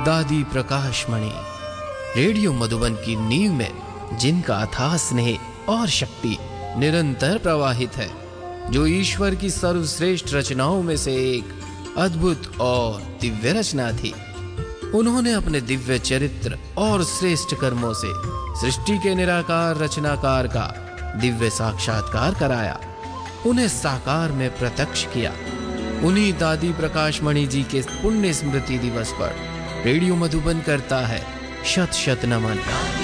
दादी प्रकाशमणि, रेडियो मधुबन की नींव में जिनका अथाह स्नेह और शक्ति निरंतर प्रवाहित है, जो ईश्वर की सर्वश्रेष्ठ रचनाओं में से एक अद्भुत और दिव्य रचना थी। उन्होंने अपने दिव्य चरित्र और श्रेष्ठ कर्मों से सृष्टि के निराकार रचनाकार का दिव्य साक्षात्कार कराया, उन्हें साकार में प्रत्यक्ष किया। उन्हीं दादी प्रकाशमणि जी के पुण्य स्मृति दिवस पर रेडियो मधुबन करता है शत शत नमन।